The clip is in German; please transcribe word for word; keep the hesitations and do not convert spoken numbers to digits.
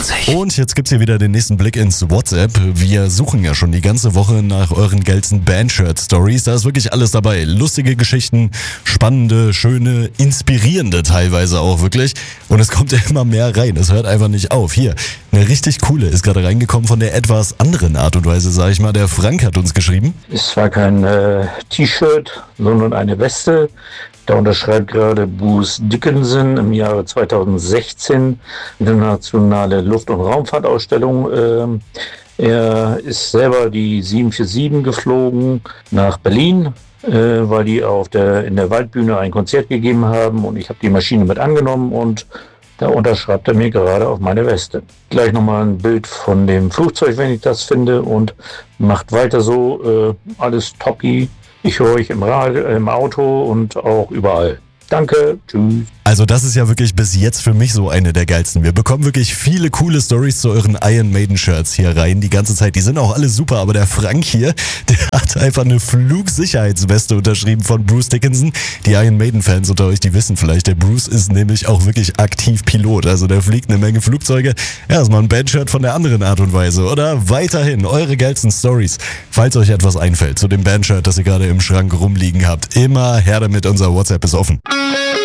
vierundzwanzig. Und jetzt gibt's hier wieder den nächsten Blick ins WhatsApp. Wir suchen ja schon die ganze Woche nach euren geilsten Bandshirt-Stories. Da ist wirklich alles dabei. Lustige Geschichten, spannende, schöne, inspirierende teilweise auch wirklich. Und es kommt ja immer mehr rein. Es hört einfach nicht auf. Hier, eine richtig coole ist gerade reingekommen von der etwas anderen Art und Weise, sag ich mal. Der Frank hat uns geschrieben. Es war kein äh, T-Shirt, sondern eine Weste. Da unterschreibt gerade Bruce Dickinson im Jahre zweitausendsechzehn internationale Luft- und Raumfahrtausstellung. Ähm, er ist selber die sieben vier sieben geflogen nach Berlin, äh, weil die auf der, in der Waldbühne ein Konzert gegeben haben und ich habe die Maschine mit angenommen und da unterschreibt er mir gerade auf meine Weste. Gleich nochmal ein Bild von dem Flugzeug, wenn ich das finde, und macht weiter so, äh, alles toppi. Ich höre euch im Radio, im Auto und auch überall. Danke, tschüss. Also das ist ja wirklich bis jetzt für mich so eine der geilsten. Wir bekommen wirklich viele coole Stories zu euren Iron Maiden Shirts hier rein die ganze Zeit. Die sind auch alle super, aber der Frank hier, der hat einfach eine Flugsicherheitsweste unterschrieben von Bruce Dickinson. Die Iron Maiden Fans unter euch, die wissen vielleicht, der Bruce ist nämlich auch wirklich aktiv Pilot. Also der fliegt eine Menge Flugzeuge. Ja, ist mal ein Bandshirt von der anderen Art und Weise. Oder weiterhin eure geilsten Stories. Falls euch etwas einfällt zu dem Bandshirt, das ihr gerade im Schrank rumliegen habt, immer her damit, unser WhatsApp ist offen.